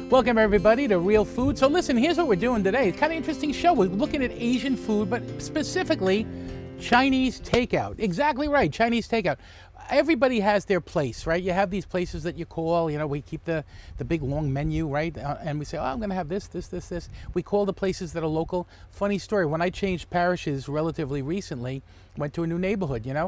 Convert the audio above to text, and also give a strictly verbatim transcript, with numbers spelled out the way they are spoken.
Welcome everybody to Real Food. So listen, here's what we're doing today. It's kind of interesting show. We're looking at Asian food, but specifically Chinese takeout. Exactly right, Chinese takeout. Everybody has their place, right? You have these places that you call, you know, we keep the, the big long menu, right? Uh, and we say, oh, I'm gonna have this, this, this, this. We call the places that are local. Funny story, when I changed parishes relatively recently, went to a new neighborhood, you know,